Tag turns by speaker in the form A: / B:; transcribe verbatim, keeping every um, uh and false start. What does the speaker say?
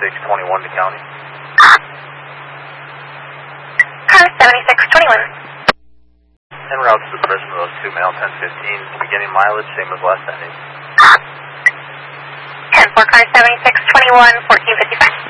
A: seventy-six twenty-one to county.
B: Car seventy-six twenty-one.
A: En route to the present of those two male ten fifteen, beginning mileage, same as last ending.
B: ten four, car seventy-six twenty-one, fourteen fifty-five.